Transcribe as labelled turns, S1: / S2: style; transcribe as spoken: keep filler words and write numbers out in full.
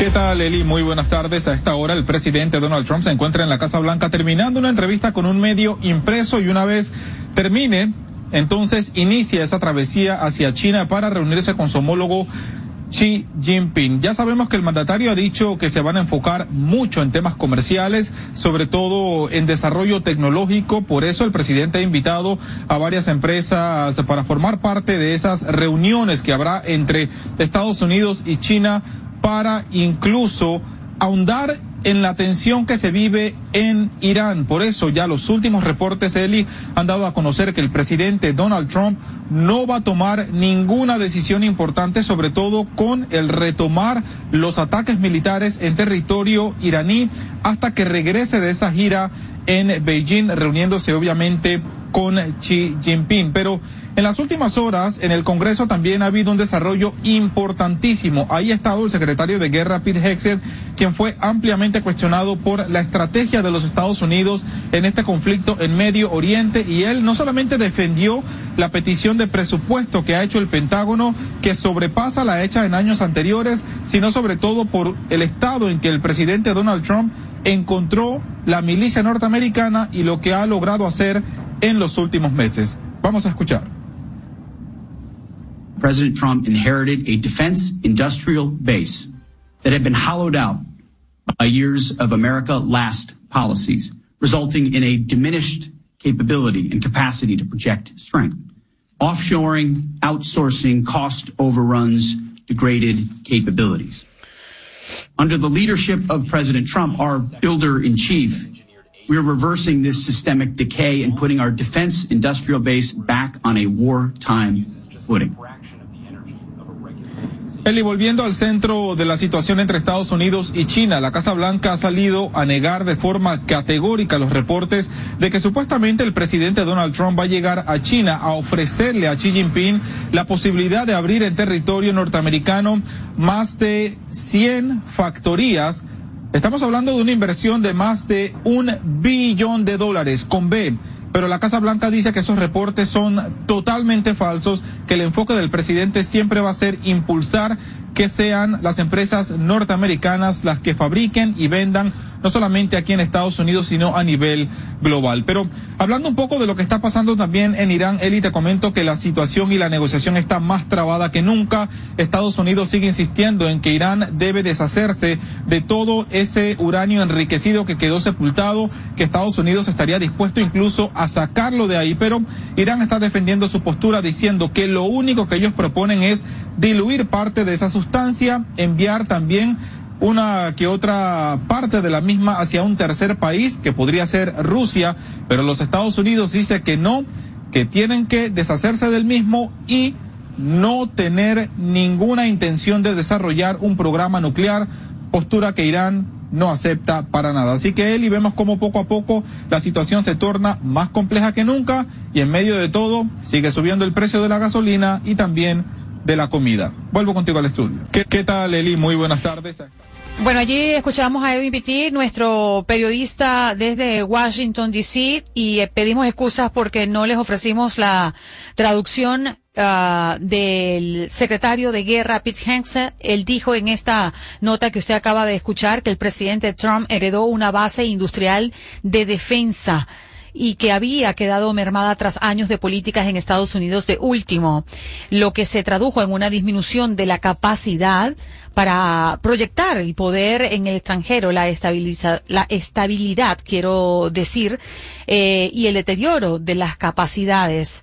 S1: ¿Qué tal, Eli? Muy buenas tardes. A esta hora el presidente Donald Trump se encuentra en la Casa Blanca terminando una entrevista con un medio impreso, y una vez termine, entonces inicia esa travesía hacia China para reunirse con su homólogo Xi Jinping. Ya sabemos que el mandatario ha dicho que se van a enfocar mucho en temas comerciales, sobre todo en desarrollo tecnológico. Por eso el presidente ha invitado a varias empresas para formar parte de esas reuniones que habrá entre Estados Unidos y China, para incluso ahondar en la tensión que se vive en Irán. Por eso ya los últimos reportes, Eli, han dado a conocer que el presidente Donald Trump no va a tomar ninguna decisión importante, sobre todo con el retomar los ataques militares en territorio iraní, hasta que regrese de esa gira en Beijing, reuniéndose obviamente con Xi Jinping. Pero en las últimas horas en el Congreso también ha habido un desarrollo importantísimo. Ahí ha estado el secretario de Guerra, Pete Hegseth, quien fue ampliamente cuestionado por la estrategia de los Estados Unidos en este conflicto en Medio Oriente, y él no solamente defendió la petición de presupuesto que ha hecho el Pentágono, que sobrepasa la hecha en años anteriores, sino sobre todo por el estado en que el presidente Donald Trump encontró la milicia norteamericana y lo que ha logrado hacer en los últimos meses. Vamos a escuchar.
S2: President Trump inherited a defense industrial base that had been hollowed out by years of America Last policies, resulting in a diminished capability and capacity to project strength. Offshoring, outsourcing, cost overruns, degraded capabilities. Under the leadership of President Trump, our builder-in-chief, we are reversing this systemic decay and putting our defense industrial base back on a wartime footing.
S1: Eli, volviendo al centro de la situación entre Estados Unidos y China, la Casa Blanca ha salido a negar de forma categórica los reportes de que supuestamente el presidente Donald Trump va a llegar a China a ofrecerle a Xi Jinping la posibilidad de abrir en territorio norteamericano más de cien factorías. Estamos hablando de una inversión de más de un billón de dólares con B. Pero la Casa Blanca dice que esos reportes son totalmente falsos, que el enfoque del presidente siempre va a ser impulsar que sean las empresas norteamericanas las que fabriquen y vendan, no solamente aquí en Estados Unidos, sino a nivel global. Pero hablando un poco de lo que está pasando también en Irán, Eli, te comento que la situación y la negociación está más trabada que nunca. Estados Unidos sigue insistiendo en que Irán debe deshacerse de todo ese uranio enriquecido que quedó sepultado, que Estados Unidos estaría dispuesto incluso a sacarlo de ahí, pero Irán está defendiendo su postura, diciendo que lo único que ellos proponen es diluir parte de esa sustancia, enviar también una que otra parte de la misma hacia un tercer país, que podría ser Rusia, pero los Estados Unidos dice que no, que tienen que deshacerse del mismo y no tener ninguna intención de desarrollar un programa nuclear, postura que Irán no acepta para nada. Así que, Eli, vemos cómo poco a poco la situación se torna más compleja que nunca, y en medio de todo sigue subiendo el precio de la gasolina y también de la comida. Vuelvo contigo al estudio. ¿Qué, qué tal, Eli? Muy buenas tardes.
S3: Bueno, allí escuchamos a Edwin Pitti, nuestro periodista desde Washington, D C, y eh, pedimos excusas porque no les ofrecimos la traducción Uh, del secretario de Guerra, Pete Hegseth. Él dijo en esta nota que usted acaba de escuchar que el presidente Trump heredó una base industrial de defensa y que había quedado mermada tras años de políticas en Estados Unidos de último, lo que se tradujo en una disminución de la capacidad para proyectar y poder en el extranjero la estabiliza, la estabilidad, quiero decir, eh, y el deterioro de las capacidades.